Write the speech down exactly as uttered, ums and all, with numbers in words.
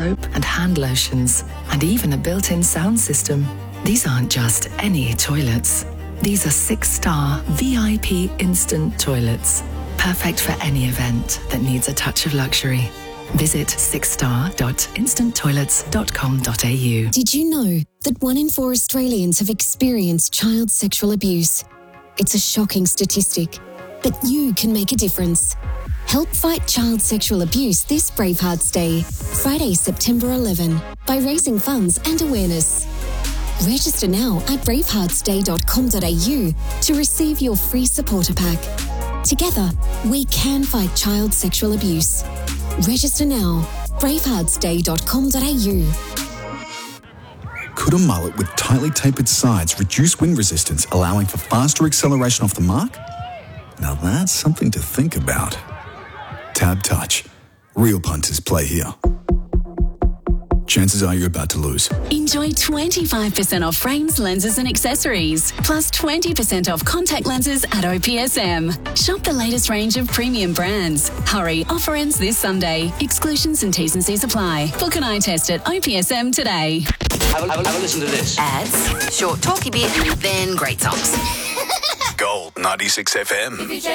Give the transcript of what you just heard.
soap and hand lotions, and even a built-in sound system. These aren't just any toilets. These are six-star V I P instant toilets, perfect for any event that needs a touch of luxury. Visit six star dot instant toilets dot com dot a u. Did you know that one in four Australians have experienced child sexual abuse? It's a shocking statistic, but you can make a difference. Help fight child sexual abuse this Bravehearts Day, Friday, September eleventh, by raising funds and awareness. Register now at bravehearts day dot com dot a u to receive your free supporter pack. Together, we can fight child sexual abuse. Register now, bravehearts day dot com dot a u. Could a mullet with tightly tapered sides reduce wind resistance, allowing for faster acceleration off the mark? Now that's something to think about. Tab Touch. Real punters play here. Chances are you're about to lose. Enjoy twenty-five percent off frames, lenses and accessories, plus twenty percent off contact lenses at O P S M. Shop the latest range of premium brands. Hurry, offer ends this Sunday. Exclusions and T's and C's apply. Book an eye test at O P S M today. Have a, have a, have a listen to this. Ads, short talky bit, then great songs. Gold ninety-six F M.